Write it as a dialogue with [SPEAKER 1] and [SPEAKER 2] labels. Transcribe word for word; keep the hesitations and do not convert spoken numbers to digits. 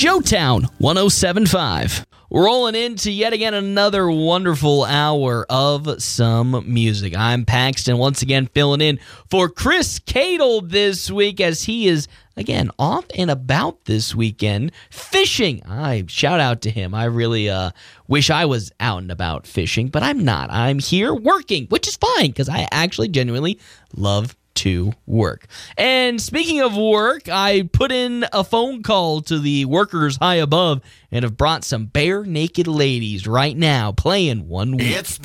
[SPEAKER 1] Joetown one oh seven point five. Rolling into yet again another wonderful hour of some music. I'm Paxton, once again filling in for Chris Cadle this week as he is, again, off and about this weekend fishing. I shout out to him. I really uh, wish I was out and about fishing, but I'm not. I'm here working, which is fine because I actually genuinely love to work. And speaking of work, I put in a phone call to the workers high above and have brought some bare naked ladies right now playing one week.
[SPEAKER 2] It's